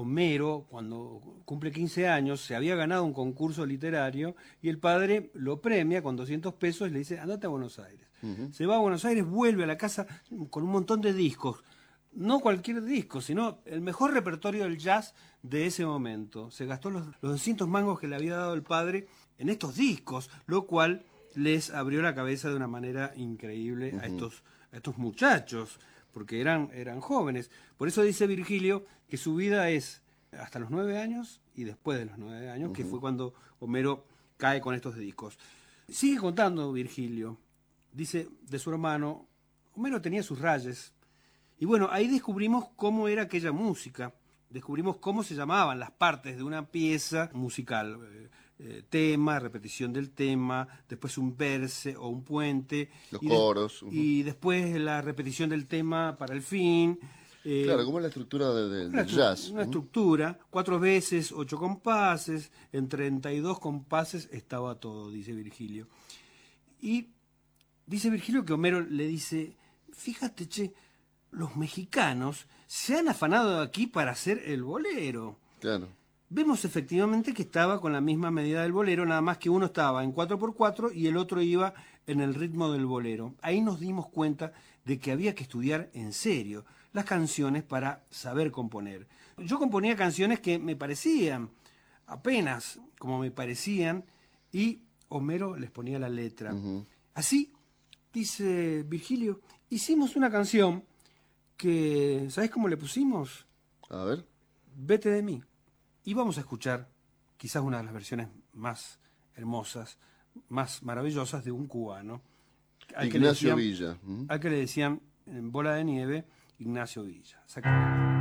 Homero, cuando cumple 15 años, se había ganado un concurso literario y el padre lo premia con 200 pesos y le dice, andate a Buenos Aires. Se va a Buenos Aires, vuelve a la casa con un montón de discos. No cualquier disco, sino el mejor repertorio del jazz de ese momento. Se gastó los 200 mangos que le había dado el padre en estos discos, lo cual les abrió la cabeza de una manera increíble a estos muchachos, porque eran jóvenes. Por eso dice Virgilio que su vida es hasta los 9 años y después de los 9 años, que fue cuando Homero cae con estos discos. Sigue contando Virgilio, dice de su hermano, Homero tenía sus rayes. Y bueno, ahí descubrimos cómo era aquella música, descubrimos cómo se llamaban las partes de una pieza musical. Tema, repetición del tema, después un verse o un puente. Los coros. Y después la repetición del tema para el fin. Claro, ¿cómo es la estructura del jazz? Una estructura, 4 veces, 8 compases, en 32 compases estaba todo, dice Virgilio. Y dice Virgilio que Homero le dice, fíjate, che, los mexicanos se han afanado aquí para hacer el bolero. Claro. Vemos efectivamente que estaba con la misma medida del bolero, nada más que uno estaba en 4x4 y el otro iba en el ritmo del bolero. Ahí nos dimos cuenta de que había que estudiar en serio las canciones para saber componer. Yo componía canciones que me parecían apenas como me parecían y Homero les ponía la letra. Así, dice Virgilio, hicimos una canción que, ¿sabés cómo le pusimos? A ver. Vete de mí. Y vamos a escuchar quizás una de las versiones más hermosas, más maravillosas de un cubano. Ignacio Villa. Al que le decían en Bola de Nieve, Ignacio Villa. Sacá.